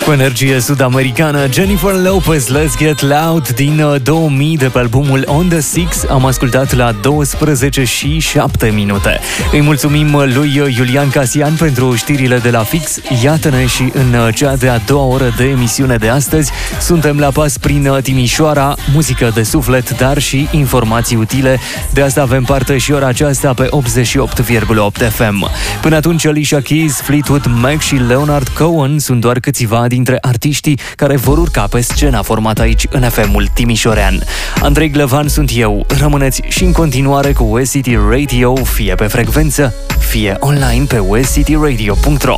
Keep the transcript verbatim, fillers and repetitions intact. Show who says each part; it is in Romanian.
Speaker 1: Cu energie sud-americană, Jennifer Lopez, Let's Get Loud din două mii de pe albumul On The Six. Am ascultat la douăsprezece și șapte minute. Îi mulțumim lui Iulian Casian pentru știrile de la Fix. Iată-ne și în cea de-a doua oră de emisiune de astăzi. Suntem la pas prin Timișoara, muzică de suflet, dar și informații utile. De asta avem parte și ora aceasta pe optzeci și opt virgulă opt F M. Până atunci, Alicia Keys, Fleetwood Mac și Leonard Cohen sunt doar câțiva dintre artiștii care vor urca pe scena formată aici în F M-ul timișorean. Andrei Glevan sunt eu. Rămâneți și în continuare cu West City Radio, fie pe frecvență, fie online pe west city radio punct ro.